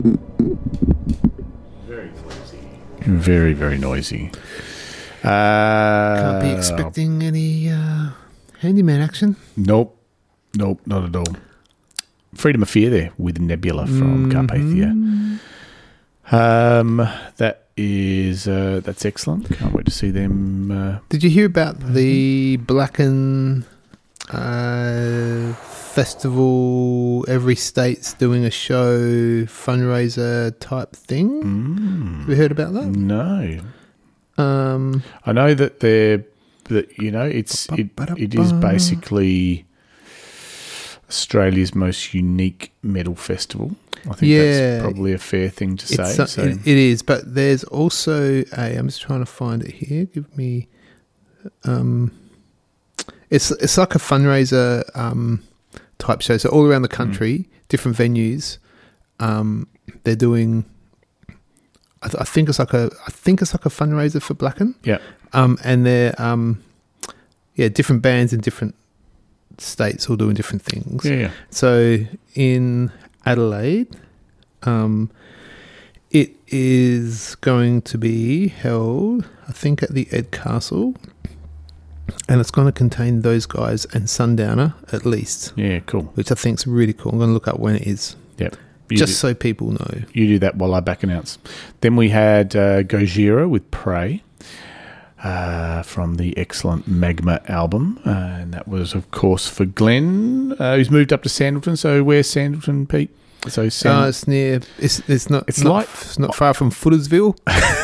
Very noisy. Very, very noisy. Can't be expecting any handyman action. Nope, not at all. Freedom of Fear there with Nebula from Carpathia. That's excellent. Can't wait to see them. Did you hear about the Blacken festival? Every state's doing a show fundraiser type thing. Have you heard about that? No. I know that it is basically Australia's most unique metal festival. I think that's probably a fair thing to say. It is, but there's also I'm just trying to find it here. Give me, it's like a fundraiser type show. So all around the country, different venues, they're doing. I think it's like a fundraiser for Blacken. Yeah. And they're different bands in different states all doing different things. Yeah. So in Adelaide, it is going to be held, I think, at the Ed Castle, and it's going to contain those guys and Sundowner at least. Yeah, cool. Which I think is really cool. I'm going to look up when it is. Yep. So people know. You do that while I back announce. Then we had Gojira with Prey from the excellent Magma album. And that was, of course, for Glenn, who's moved up to Sandleton. So where's Sandleton, Pete? So it's near. It's not far from Footersville.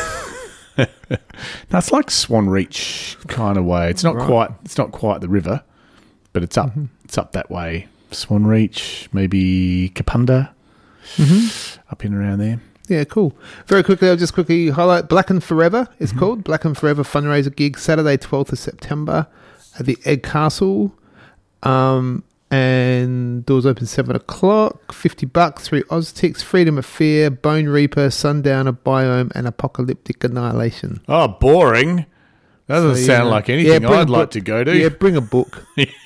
No, it's like Swan Reach kind of way. It's not quite. It's not quite the river, but it's up. It's up that way. Swan Reach, maybe Kapunda. Up in around there. Yeah, cool. Very quickly, I'll just quickly highlight Blacken Forever. It's called Blacken Forever fundraiser gig, Saturday 12th of September at the Egg Castle. And doors open 7 o'clock. $50, 3 Oztics, Freedom of Fear, Bone Reaper, Sundowner, Biome, and Apocalyptic Annihilation. Oh, boring. Doesn't sound like anything I'd like to go to. Yeah, bring a book.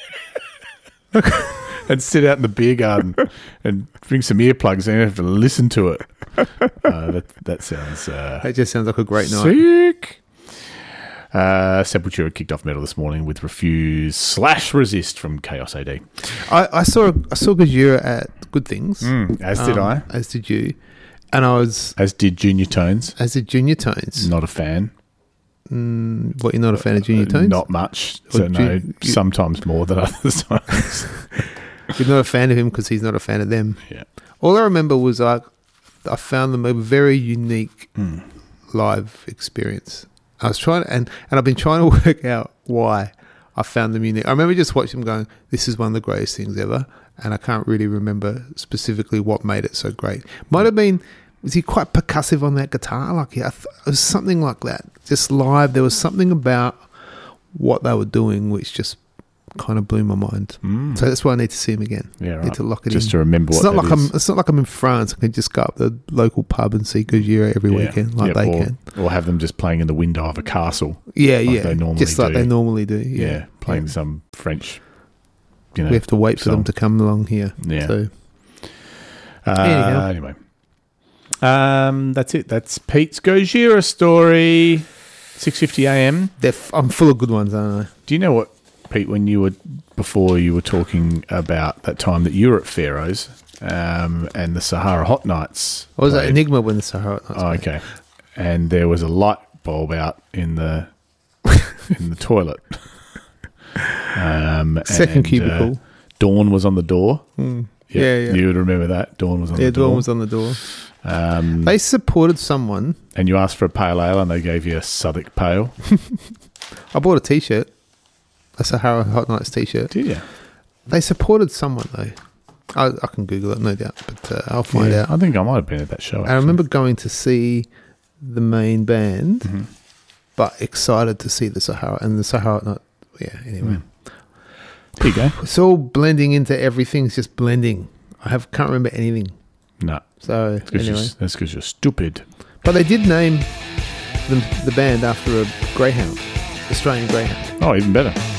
And sit out in the beer garden and bring some earplugs and have to listen to it. That sounds... that just sounds like a great night. Sick. Sepultura kicked off metal this morning with Refuse/Resist from Chaos AD. I saw Gojira at Good Things. As did I. As did you. And I was... As did Junior Tones. As did Junior Tones. Not a fan. What, you're not a fan of Junior Tones? Not much. So sometimes more than other times. You're not a fan of him because he's not a fan of them. Yeah. All I remember was I found them a very unique live experience. I was trying to, and I've been trying to work out why I found them unique. I remember just watching them going, this is one of the greatest things ever. And I can't really remember specifically what made it so great. Might have been, was he quite percussive on that guitar? Like, yeah, it was something like that. Just live. There was something about what they were doing which just kind of blew my mind. So that's why I need to see him again. Yeah, right. Need to lock it just in. To remember it's what not that like is. It's not like I'm in France. I can just go up the local pub and see Gojira every weekend they can. Or have them just playing in the window of a castle. Yeah, they normally just like they normally do. Yeah, playing some French. We have to wait for them to come along here. Yeah. So anyway, that's it. That's Pete's Gojira story. 6:50 a.m. I'm full of good ones, aren't I? Do you know what, Pete? Before you were talking about that time that you were at Pharaoh's and the Sahara Hot Nights. I was at Enigma when the Sahara Hot Nights. Oh, okay. And there was a light bulb out in the toilet. Second cubicle. Dawn was on the door. Yeah. You would remember that. Dawn was on the door. Yeah, Dawn was on the door. They supported someone. And you asked for a pale ale and they gave you a Southwark Pale. I bought a T-shirt. A Sahara Hot Nights T-shirt. Did you? They supported someone, though. I can Google it, no doubt, but I'll find out. I think I might have been at that show, actually. I remember going to see the main band, but excited to see the Sahara and the Sahara Hot Nights. Yeah, anyway. There you go. It's all blending into everything. It's just blending. Can't remember anything. No. So, anyway. That's because you're stupid. But they did name the band after a greyhound, Australian greyhound. Oh, even better.